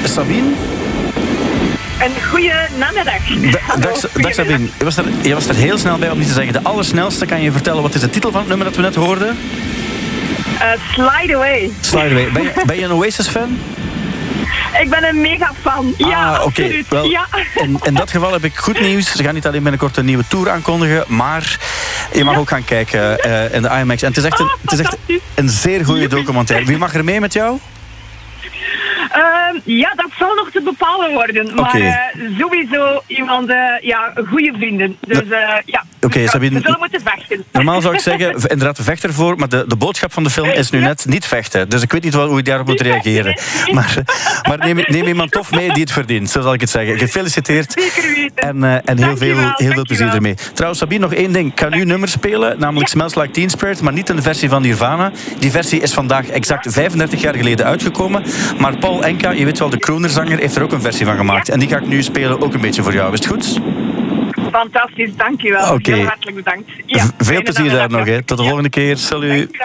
Sabine? Een goede namiddag. Dag Sabine. Je was er heel snel bij om niet te zeggen. De allersnelste, kan je vertellen wat is de titel van het nummer dat we net hoorden? Slide Away. Slide Away. Ben je een Oasis-fan? Ik ben een mega fan. Ja, absoluut. Wel, ja. In dat geval heb ik goed nieuws. Ze gaan niet alleen binnenkort een nieuwe tour aankondigen, maar je mag ook gaan kijken in de IMAX. En het is echt een zeer goede documentaire. Wie mag er mee met jou? Ja, dat zal nog te bepalen worden. Maar sowieso iemand, goede vrienden. Dus Sabine, we zullen moeten vechten. Normaal zou ik zeggen, inderdaad, vecht ervoor. Maar de boodschap van de film is nu net niet vechten. Dus ik weet niet hoe ik daarop moet reageren. Maar neem iemand tof mee die het verdient. Zo zal ik het zeggen. Gefeliciteerd. Zeker weten. En heel veel plezier ermee. Trouwens, Sabine, nog één ding. Ik ga nu een nummer spelen, namelijk Smells Like Teen Spirit. Maar niet in de versie van Nirvana. Die versie is vandaag exact 35 jaar geleden uitgekomen. Maar Paul Enka, je weet wel, de croonerzanger, heeft er ook een versie van gemaakt. En die ga ik nu spelen, ook een beetje voor jou. Is het goed? Fantastisch, dankjewel. Oké. Heel hartelijk bedankt. Ja, Veel plezier daar nog. Tot de volgende keer. Salut.